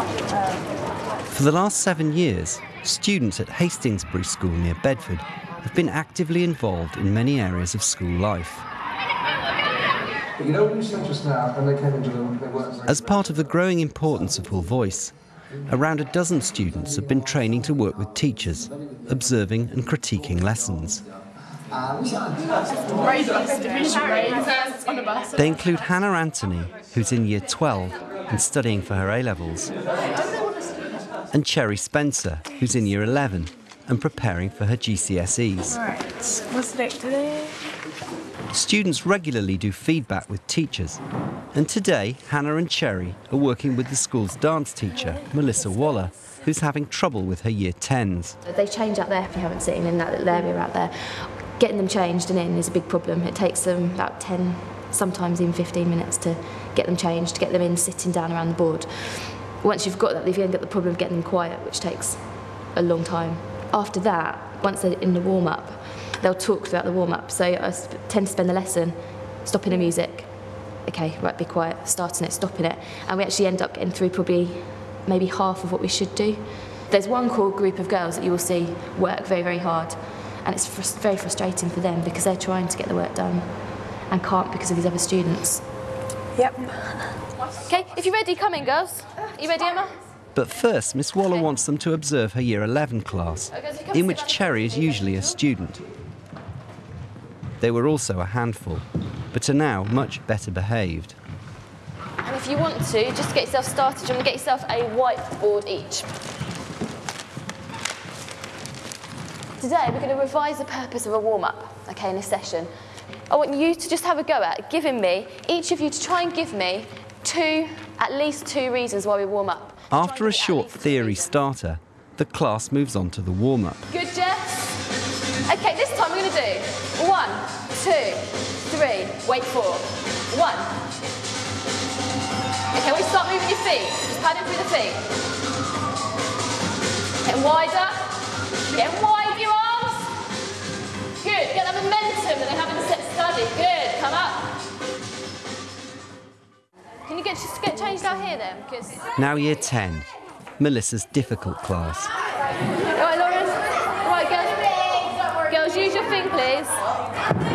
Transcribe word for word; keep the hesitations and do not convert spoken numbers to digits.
For the last seven years, students at Hastingsbury School near Bedford have been actively involved in many areas of school life. But you know what you said just now, when they came into the room, they weren't... As part of the growing importance of Hull Voice, around a dozen students have been training to work with teachers, observing and critiquing lessons. They include Hannah Anthony, who's in year twelve and studying for her A-levels, and Cherry Spencer, who's in year eleven and preparing for her G C S Es. Right, what's the date today? Students regularly do feedback with teachers, and today Hannah and Cherry are working with the school's dance teacher, Melissa Waller, who's having trouble with her year tens. They change out there if you haven't seen in that little area out there. Getting them changed and in is a big problem. It takes them about ten, sometimes even fifteen minutes to get them changed, to get them in sitting down around the board. Once you've got that, you've then got the problem of getting them quiet, which takes a long time. After that, once they're in the warm-up, they'll talk throughout the warm-up. So I tend to spend the lesson stopping the music. Okay, right, be quiet, starting it, stopping it. And we actually end up getting through probably maybe half of what we should do. There's one core group of girls that you will see work very, very hard. And it's fr- very frustrating for them because they're trying to get the work done and can't because of these other students. Yep. Okay, if you're ready, come in, girls. Are you ready, Emma? But first, Miss Waller wants them to observe her year eleven class, in which Cherry is usually a student. They were also a handful, but are now much better behaved. And if you want to, just to get yourself started, you're going to get yourself a whiteboard each. Today, we're going to revise the purpose of a warm-up, okay, in a session. I want you to just have a go at giving me, each of you to try and give me two, at least two reasons why we warm up. After a short theory starter, the class moves on to the warm-up. Good, Jess? Okay, this time we're going to do one, two, three, wait for, one. Okay, we start moving your feet, just padding through the feet. Getting wider, getting wide with your arms. Good, get that momentum that they have in the set study. Good, come up. Can you get, just get changed out here then? Because... Now year ten, Melissa's difficult class. All right, Lauren. All right, girls. Girls, use your thing, please.